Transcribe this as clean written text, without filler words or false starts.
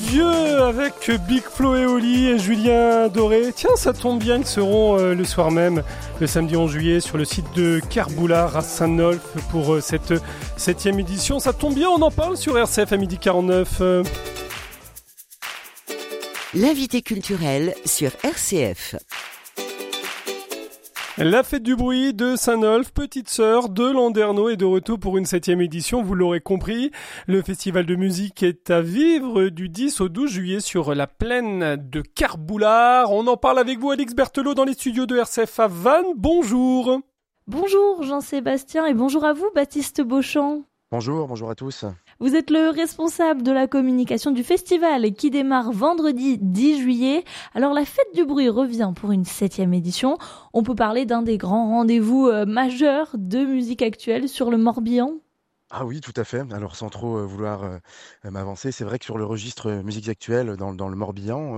Dieu avec Big Flo et Oli et Julien Doré. Tiens, ça tombe bien, ils seront le soir même, le samedi 11 juillet, sur le site de Carboulard à Saint-Nolff pour cette 7e édition. Ça tombe bien, on en parle sur RCF à 12h49. L'invité culturel sur RCF. La fête du bruit de Saint-Nolff, petite sœur de Landerneau, est de retour pour une 7e édition, vous l'aurez compris. Le festival de musique est à vivre du 10 au 12 juillet sur la plaine de Carboulard. On en parle avec vous, Alix Berthelot, dans les studios de RCF à Vannes. Bonjour. Bonjour Jean-Sébastien et bonjour à vous Baptiste Beauchamp. Bonjour à tous. Vous êtes le responsable de la communication du festival qui démarre vendredi 10 juillet. Alors la fête du bruit revient pour une 7e édition. On peut parler d'un des grands rendez-vous majeurs de musique actuelle sur le Morbihan. Ah oui, tout à fait. Alors sans trop vouloir m'avancer, c'est vrai que sur le registre musiques actuelles dans le Morbihan,